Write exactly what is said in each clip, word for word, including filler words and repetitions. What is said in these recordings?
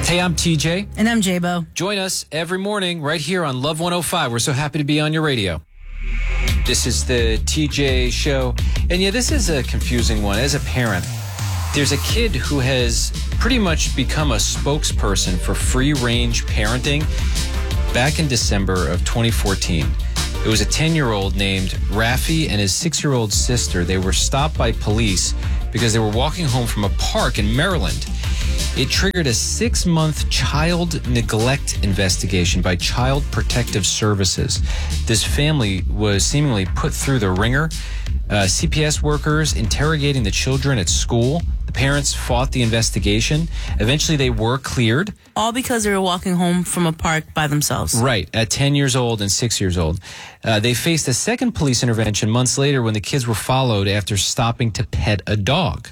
Hey, I'm T J. And I'm J-Bo. Join us every morning right here on Love one oh five. We're so happy to be on your radio. This is the T J Show. And yeah, this is a confusing one. As a parent, there's a kid who has pretty much become a spokesperson for free-range parenting back in December of twenty fourteen. It was a ten-year-old named Rafi and his six-year-old sister. They were stopped by police because they were walking home from a park in Maryland. It triggered a six-month child neglect investigation by Child Protective Services. This family was seemingly put through the ringer. Uh, C P S workers interrogating the children at school. The parents fought the investigation. Eventually, they were cleared. All because they were walking home from a park by themselves. Right, at ten years old and six years old. Uh, they faced a second police intervention months later when the kids were followed after stopping to pet a dog.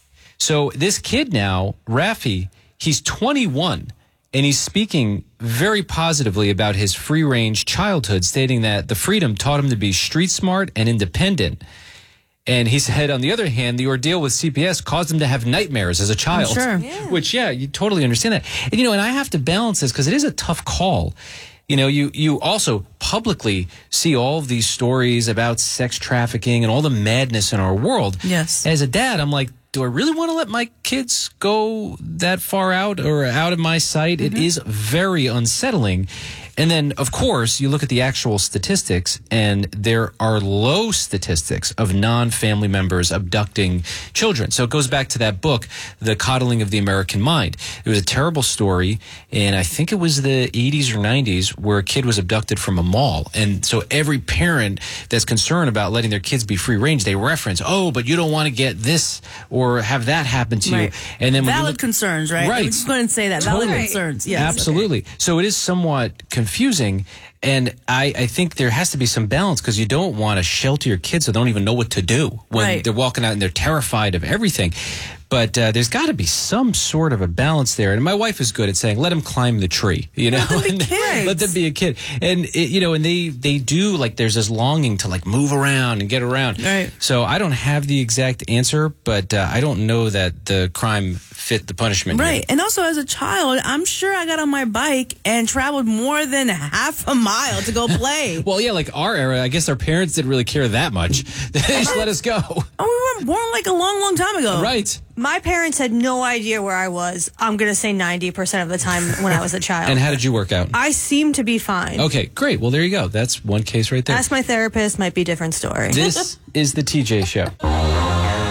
So this kid now, Rafi, he's twenty-one, and he's speaking very positively about his free-range childhood, stating that the freedom taught him to be street smart and independent. And he said, on the other hand, the ordeal with C P S caused him to have nightmares as a child. I'm sure. Yeah. Which, yeah, you totally understand that. And, you know, and I have to balance this because it is a tough call. You know, you, you also publicly see all of these stories about sex trafficking and all the madness in our world. Yes. As a dad, I'm like, do I really want to let my kids go that far out or out of my sight? Mm-hmm. It is very unsettling. And then, of course, you look at the actual statistics, and there are low statistics of non-family members abducting children. So it goes back to that book, The Coddling of the American Mind. It was a terrible story, and I think it was the eighties or nineties, where a kid was abducted from a mall. And so every parent that's concerned about letting their kids be free range, they reference, oh, but you don't want to get this or have that happen to right. you. And then when Valid you look, concerns, right? Right. I'm just going to say that. Totally. Valid concerns, yes. Absolutely. Okay. So it is somewhat confusing, and I, I think there has to be some balance because you don't want to shelter your kids so they don't even know what to do when right. they're walking out and they're terrified of everything. But uh, there's got to be some sort of a balance there. And my wife is good at saying, let them climb the tree, you know, let them be kids. Let them be a kid. And, it, you know, and they, they do, like, there's this longing to, like, move around and get around. Right. So I don't have the exact answer, but uh, I don't know that the crime fit the punishment. Right. Here. And also, as a child, I'm sure I got on my bike and traveled more than half a mile to go play. Well, yeah, like our era, I guess our parents didn't really care that much. They just let us go. Oh, we were born like a long, long time ago. Right. My parents had no idea where I was. I'm going to say ninety percent of the time when I was a child. And how did you work out? I seem to be fine. Okay, great. Well, there you go. That's one case right there. Ask my therapist, might be a different story. This is the T J Show.